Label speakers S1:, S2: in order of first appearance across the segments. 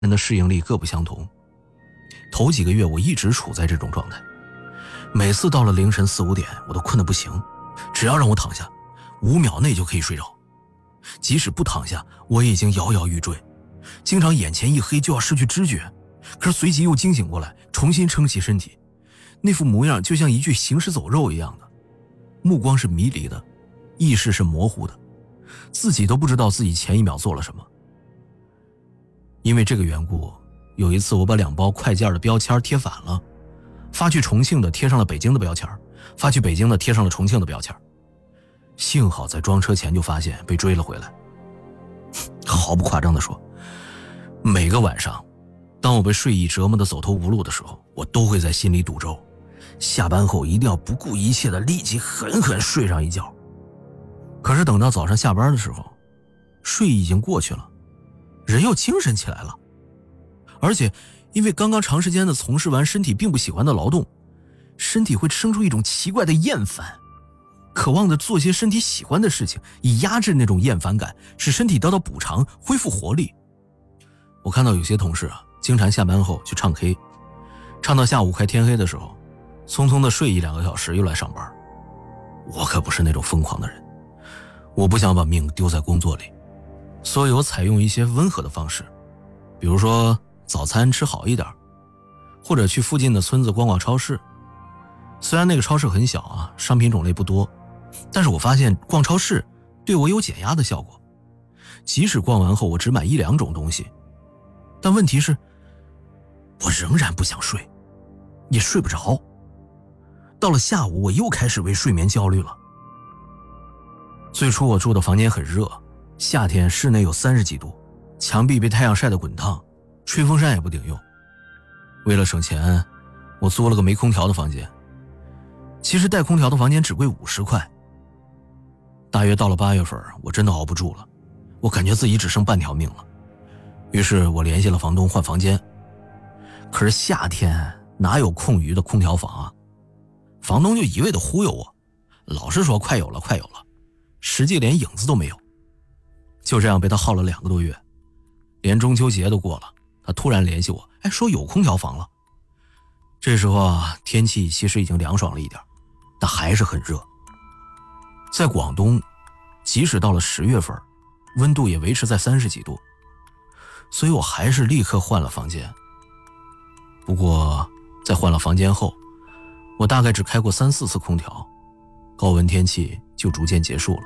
S1: 人的适应力各不相同。头几个月我一直处在这种状态，每次到了凌晨4、5点，我都困得不行，只要让我躺下，5秒内就可以睡着。即使不躺下，我也已经摇摇欲坠，经常眼前一黑就要失去知觉，可是随即又惊醒过来，重新撑起身体，那副模样就像一具行尸走肉一样的，目光是迷离的，意识是模糊的，自己都不知道自己前一秒做了什么。因为这个缘故，有一次我把2包快件的标签贴反了，发去重庆的贴上了北京的标签，发去北京的贴上了重庆的标签。幸好在装车前就发现，被追了回来。毫不夸张地说，每个晚上当我被睡意折磨得走投无路的时候，我都会在心里赌咒，下班后一定要不顾一切的立即狠狠睡上一觉。可是等到早上下班的时候，睡意已经过去了，人又精神起来了，而且因为刚刚长时间的从事完身体并不喜欢的劳动，身体会生出一种奇怪的厌烦，渴望着做些身体喜欢的事情，以压制那种厌烦感，使身体得到补偿，恢复活力。我看到有些同事经常下班后去唱 K， 唱到下午快天黑的时候，匆匆的睡1、2个小时又来上班。我可不是那种疯狂的人，我不想把命丢在工作里，所以我采用一些温和的方式，比如说早餐吃好一点，或者去附近的村子逛逛超市。虽然那个超市很小商品种类不多，但是我发现逛超市对我有减压的效果。即使逛完后我只买1、2种东西，但问题是我仍然不想睡，也睡不着。到了下午，我又开始为睡眠焦虑了。最初我住的房间很热，夏天室内有30几度，墙壁被太阳晒得滚烫，吹风扇也不顶用。为了省钱，我租了个没空调的房间。其实带空调的房间只贵50块。大约到了8月份，我真的熬不住了，我感觉自己只剩半条命了。于是我联系了房东换房间。可是夏天哪有空余的空调房啊？房东就一味的忽悠我，老是说快有了快有了，实际连影子都没有。就这样被他耗了2个多月，连中秋节都过了，他突然联系我，说有空调房了。这时候天气其实已经凉爽了一点，但还是很热。在广东，即使到了10月份，温度也维持在30几度，所以我还是立刻换了房间。不过在换了房间后，我大概只开过3、4次空调，高温天气就逐渐结束了。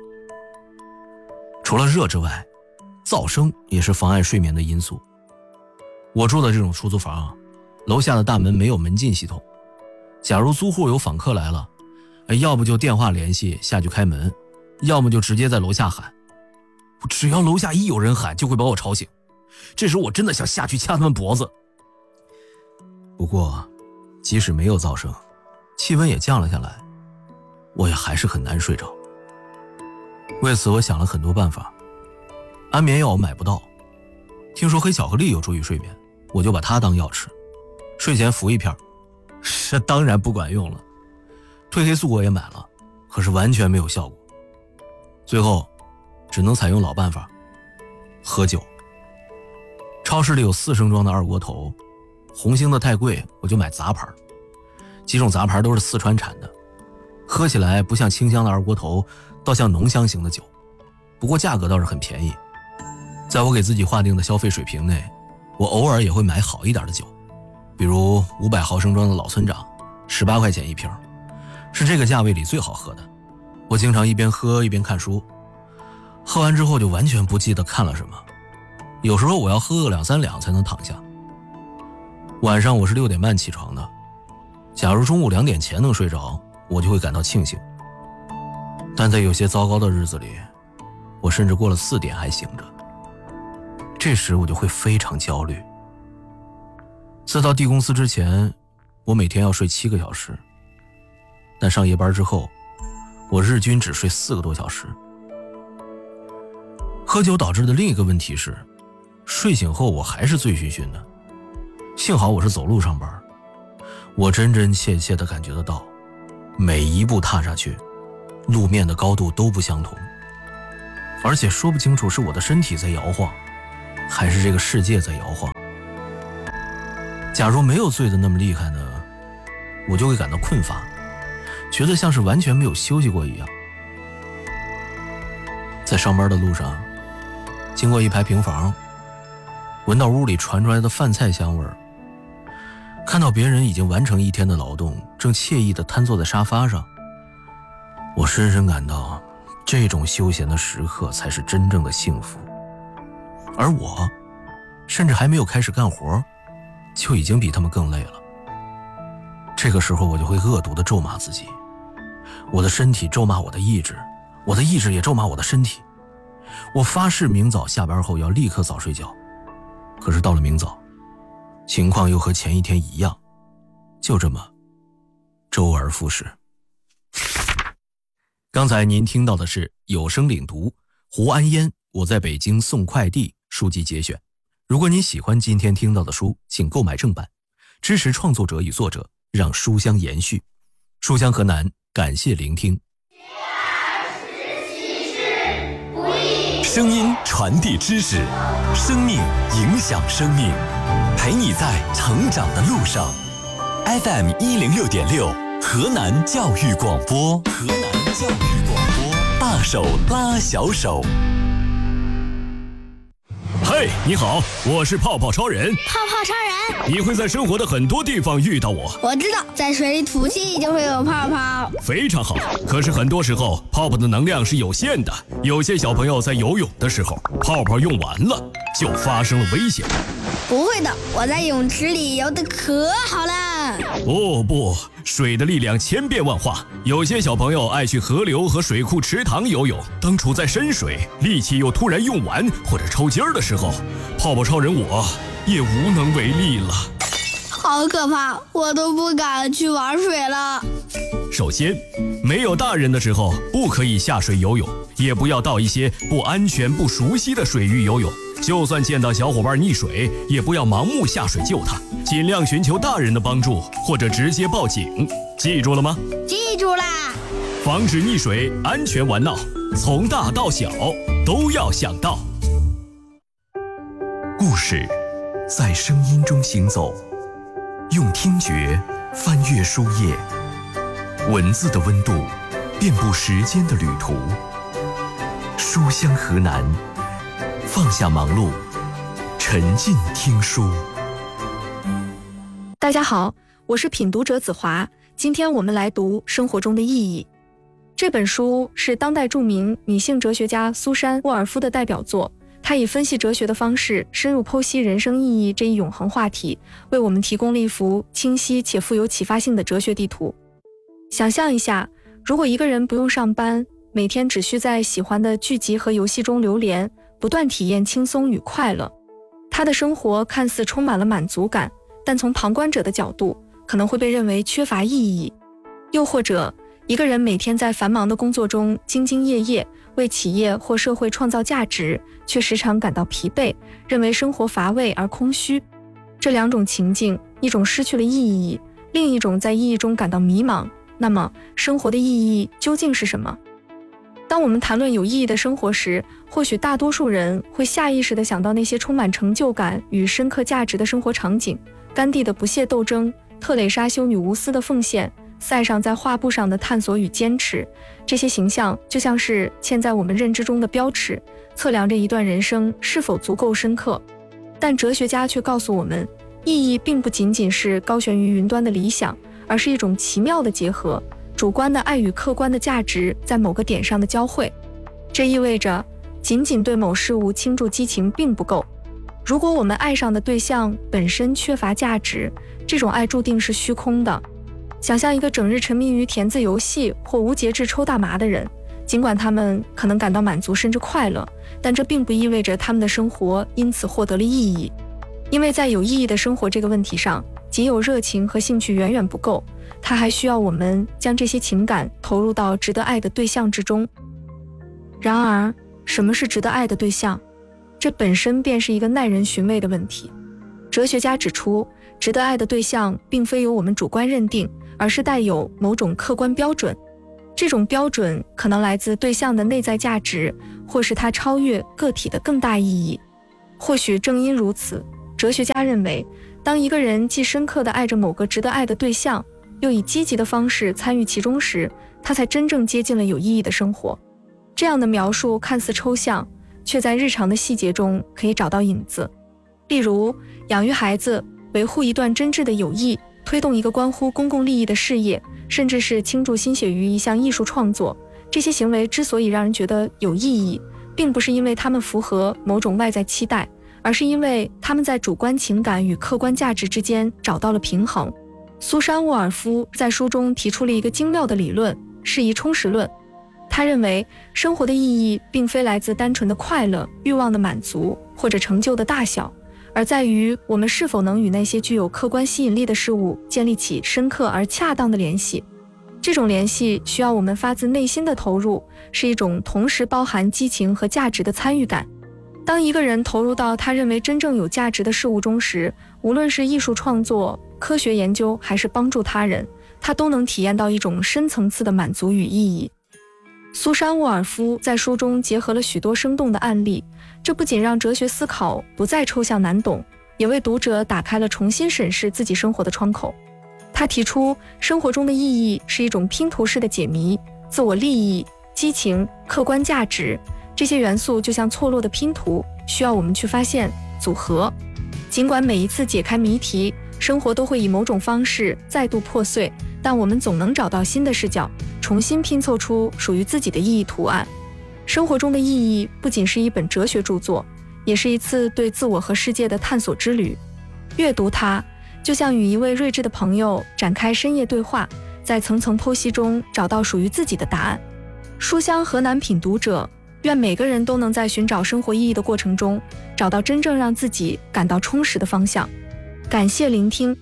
S1: 除了热之外，噪声也是妨碍睡眠的因素。我住的这种出租房，楼下的大门没有门禁系统，假如租户有访客来了，要不就电话联系下去开门，要么就直接在楼下喊。只要楼下一有人喊，就会把我吵醒，这时我真的想下去掐他们脖子。不过即使没有噪声，气温也降了下来，我也还是很难睡着。为此我想了很多办法。安眠药我买不到，听说黑巧克力有助于睡眠，我就把它当药吃，睡前服1片，这当然不管用了。褪黑素我也买了，可是完全没有效果。最后只能采用老办法，喝酒。超市里有4升装的二锅头，红星的太贵，我就买杂牌，几种杂牌都是四川产的，喝起来不像清香的二锅头，倒像浓香型的酒，不过价格倒是很便宜。在我给自己划定的消费水平内，我偶尔也会买好一点的酒，比如500毫升装的老村长，18块钱1瓶，是这个价位里最好喝的。我经常一边喝一边看书，喝完之后就完全不记得看了什么，有时候我要喝个2、3两才能躺下。晚上我是6点半起床的，假如中午2点前能睡着，我就会感到庆幸。但在有些糟糕的日子里，我甚至过了4点还醒着，这时我就会非常焦虑。在到D公司之前，我每天要睡7个小时，但上夜班之后，我日均只睡4个多小时。喝酒导致的另一个问题是，睡醒后我还是醉醺醺的。幸好我是走路上班，我真真切切地感觉得到，每一步踏下去，路面的高度都不相同，而且说不清楚是我的身体在摇晃， 还是这个世界在摇晃？假如没有醉得那么厉害呢，我就会感到困乏，觉得像是完全没有休息过一样。在上班的路上，经过一排平房，闻到屋里传出来的饭菜香味儿，看到别人已经完成一天的劳动，正惬意地瘫坐在沙发上，我深深感到这种休闲的时刻才是真正的幸福。而我甚至还没有开始干活，就已经比他们更累了。这个时候我就会恶毒地咒骂自己，我的身体咒骂我的意志，我的意志也咒骂我的身体。我发誓明早下班后要立刻早睡觉，可是到了明早，情况又和前一天一样，就这么周而复始。刚才您听到的是有声领读胡安烟我在北京送快递书籍节选。如果您喜欢今天听到的书，请购买正版，支持创作者与作者，让书香延续。书香河南，感谢聆听。
S2: 声音传递知识，生命影响生命，陪你在成长的路上。FM 106.6，河南教育广播，河南教育广播，大手拉小手。
S3: 嘿，你好，我是泡泡超人。
S4: 泡泡超人，
S3: 你会在生活的很多地方遇到我。
S4: 我知道，在水里吐气就会有泡泡。
S3: 非常好，可是很多时候泡泡的能量是有限的，有些小朋友在游泳的时候，泡泡用完了，就发生了危险。
S4: 不会的，我在泳池里游得可好了。
S3: 哦不，水的力量千变万化，有些小朋友爱去河流和水库池塘游泳，当处在深水，力气又突然用完或者抽筋儿的时候，泡泡超人我也无能为力了。
S4: 好可怕，我都不敢去玩水了。
S3: 首先，没有大人的时候不可以下水游泳，也不要到一些不安全不熟悉的水域游泳。就算见到小伙伴溺水，也不要盲目下水救他，尽量寻求大人的帮助，或者直接报警。记住了吗？
S4: 记住啦！
S3: 防止溺水，安全玩闹，从大到小都要想到。
S2: 故事在声音中行走，用听觉翻阅书页，文字的温度遍布时间的旅途。书香河南，放下忙碌，沉浸听书。
S5: 大家好，我是品读者子华，今天我们来读《生活中的意义》。这本书是当代著名女性哲学家苏珊·沃尔夫的代表作，她以分析哲学的方式，深入剖析人生意义这一永恒话题，为我们提供了一幅清晰且富有启发性的哲学地图。想象一下，如果一个人不用上班，每天只需在喜欢的剧集和游戏中流连，不断体验轻松与快乐，他的生活看似充满了满足感，但从旁观者的角度，可能会被认为缺乏意义。又或者，一个人每天在繁忙的工作中兢兢业业，为企业或社会创造价值，却时常感到疲惫，认为生活乏味而空虚。这两种情境，一种失去了意义，另一种在意义中感到迷茫。那么，生活的意义究竟是什么？当我们谈论有意义的生活时，或许大多数人会下意识地想到那些充满成就感与深刻价值的生活场景，甘地的不懈斗争，特蕾莎修女无私的奉献，塞尚在画布上的探索与坚持。这些形象就像是嵌在我们认知中的标尺，测量着一段人生是否足够深刻。但哲学家却告诉我们，意义并不仅仅是高悬于云端的理想，而是一种奇妙的结合，主观的爱与客观的价值在某个点上的交汇。这意味着仅仅对某事物倾注激情并不够。如果我们爱上的对象本身缺乏价值，这种爱注定是虚空的。想象一个整日沉迷于填字游戏或无节制抽大麻的人，尽管他们可能感到满足甚至快乐，但这并不意味着他们的生活因此获得了意义。因为在有意义的生活这个问题上，仅有热情和兴趣远远不够，它还需要我们将这些情感投入到值得爱的对象之中。然而，什么是值得爱的对象？这本身便是一个耐人寻味的问题。哲学家指出，值得爱的对象并非由我们主观认定，而是带有某种客观标准。这种标准可能来自对象的内在价值，或是它超越个体的更大意义。 或许正因如此，哲学家认为，当一个人既深刻地爱着某个值得爱的对象，又以积极的方式参与其中时，他才真正接近了有意义的生活。这样的描述看似抽象，却在日常的细节中可以找到影子。例如，养育孩子、维护一段真挚的友谊、推动一个关乎公共利益的事业，甚至是倾注心血于一项艺术创作，这些行为之所以让人觉得有意义，并不是因为他们符合某种外在期待，而是因为他们在主观情感与客观价值之间找到了平衡。苏珊·沃尔夫在书中提出了一个精妙的理论，适宜充实论。他认为，生活的意义并非来自单纯的快乐、欲望的满足或者成就的大小，而在于我们是否能与那些具有客观吸引力的事物建立起深刻而恰当的联系。这种联系需要我们发自内心的投入，是一种同时包含激情和价值的参与感。当一个人投入到他认为真正有价值的事物中时，无论是艺术创作、科学研究还是帮助他人，他都能体验到一种深层次的满足与意义。苏珊·沃尔夫在书中结合了许多生动的案例，这不仅让哲学思考不再抽象难懂，也为读者打开了重新审视自己生活的窗口。他提出，生活中的意义是一种拼图式的解谜，自我利益、激情、客观价值，这些元素就像错落的拼图，需要我们去发现、组合。尽管每一次解开谜题，生活都会以某种方式再度破碎，但我们总能找到新的视角，重新拼凑出属于自己的意义图案。生活中的意义不仅是一本哲学著作，也是一次对自我和世界的探索之旅。阅读它，就像与一位睿智的朋友展开深夜对话，在层层剖析中找到属于自己的答案。书香河南品读者，愿每个人都能在寻找生活意义的过程中，找到真正让自己感到充实的方向。感谢聆听。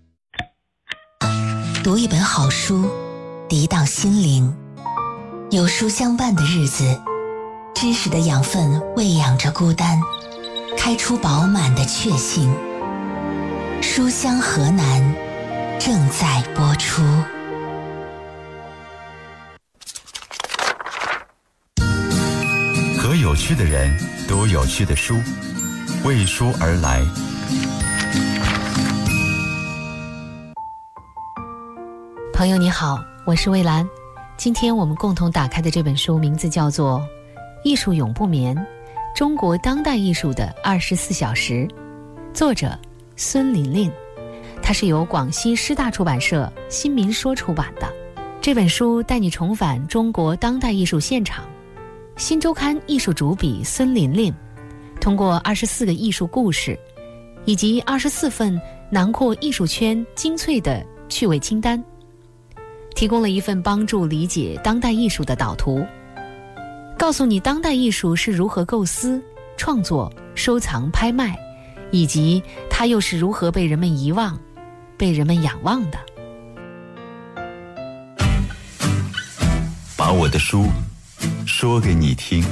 S6: 读一本好书，涤荡心灵。有书相伴的日子，知识的养分喂养着孤单，开出饱满的确信。书香河南正在播出。
S2: 和有趣的人读有趣的书，为书而来。
S7: 朋友你好，我是蔚蓝。今天我们共同打开的这本书名字叫做《艺术永不眠：中国当代艺术的24小时》，作者孙琳琳，它是由广西师大出版社新民说出版的。这本书带你重返中国当代艺术现场。新周刊艺术主笔孙琳琳通过24个艺术故事以及24份囊括艺术圈精粹的趣味清单，提供了一份帮助理解当代艺术的导图，告诉你当代艺术是如何构思、创作、收藏、拍卖，以及它又是如何被人们遗忘、被人们仰望的。
S2: 把我的书说给你听。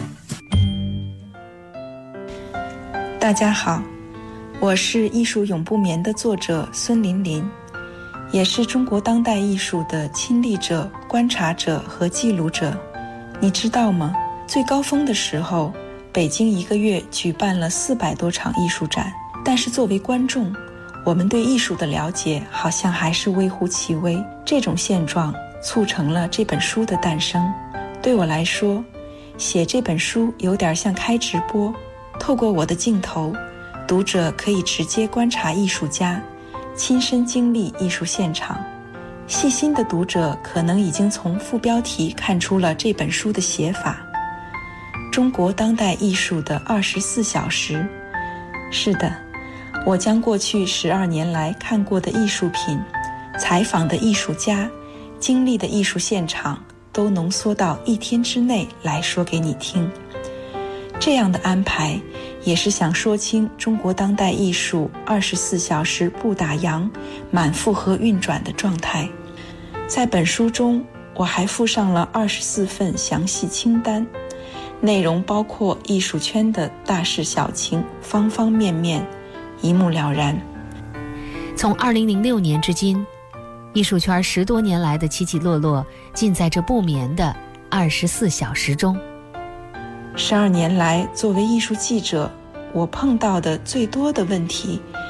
S8: 大家好，我是《艺术永不眠》的作者孙琳琳，也是中国当代艺术的亲历者、观察者和记录者。你知道吗？最高峰的时候，北京1个月举办了400多场艺术展，但是作为观众，我们对艺术的了解好像还是微乎其微。这种现状促成了这本书的诞生。对我来说，写这本书有点像开直播，透过我的镜头，读者可以直接观察艺术家，亲身经历艺术现场。细心的读者可能已经从副标题看出了这本书的写法：中国当代艺术的24小时。是的，我将过去12年来看过的艺术品、采访的艺术家、经历的艺术现场都浓缩到1天之内来说给你听。这样的安排也是想说清中国当代艺术24小时不打烊、满负荷运转的状态。在本书中，我还附上了24份详细清单，内容包括艺术圈的大事小情，方方面面，一目了然。
S7: 从2006年至今，艺术圈10多年来的起起落落，尽在这不眠的24小时中。
S8: 12年来，作为艺术记者， 我碰到的最多的问题